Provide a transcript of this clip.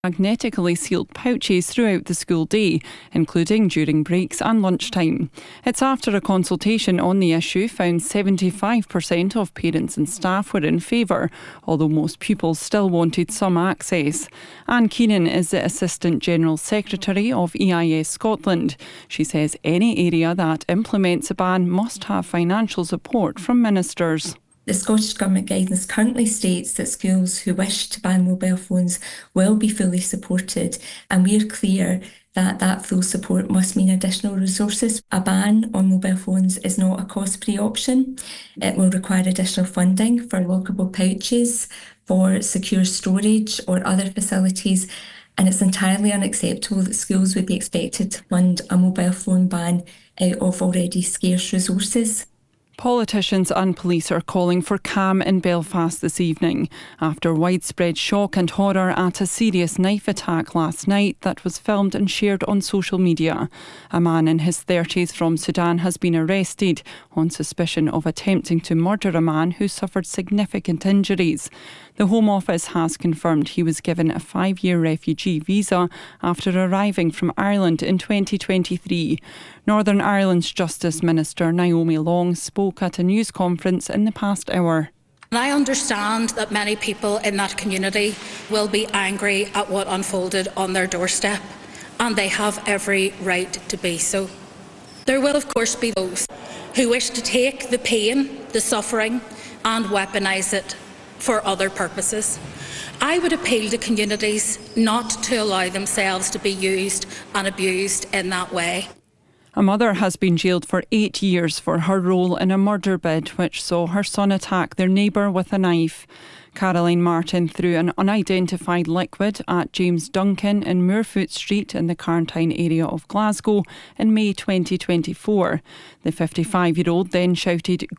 magnetically sealed pouches throughout the school day, including during breaks and lunchtime. It's after a consultation on the issue found 75% of parents and staff were in favour, although most pupils still wanted some access. Anne Keenan is the Assistant General Secretary of EIS Scotland. She says any area that implements a ban must have financial support from ministers. The Scottish Government guidance currently states that schools who wish to ban mobile phones will be fully supported, and we are clear that that full support must mean additional resources. A ban on mobile phones is not a cost-free option. It will require additional funding for lockable pouches, for secure storage or other facilities, and it's entirely unacceptable that schools would be expected to fund a mobile phone ban out of already scarce resources. Politicians and police are calling for calm in Belfast this evening after widespread shock and horror at a serious knife attack last night that was filmed and shared on social media. A man in his 30s from Sudan has been arrested on suspicion of attempting to murder a man who suffered significant injuries. The Home Office has confirmed he was given a 5-year refugee visa after arriving from Ireland in 2023. Northern Ireland's Justice Minister Naomi Long spoke at a news conference in the past hour. I understand that many people in that community will be angry at what unfolded on their doorstep, and they have every right to be so. There will of course be those who wish to take the pain, the suffering, and weaponise it for other purposes. I would appeal to communities not to allow themselves to be used and abused in that way. A mother has been jailed for 8 years for her role in a murder bid which saw her son attack their neighbour with a knife. Caroline Martin threw an unidentified liquid at James Duncan in Moorfoot Street in the Carntine area of Glasgow in May 2024. The 55-year-old then shouted